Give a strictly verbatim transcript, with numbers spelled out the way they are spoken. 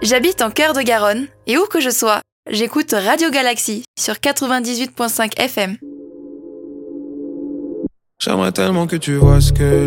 J'habite en cœur de Garonne et où que je sois, j'écoute Radio Galaxy sur quatre-vingt-dix-huit virgule cinq F M. J'aimerais tellement que tu vois ce que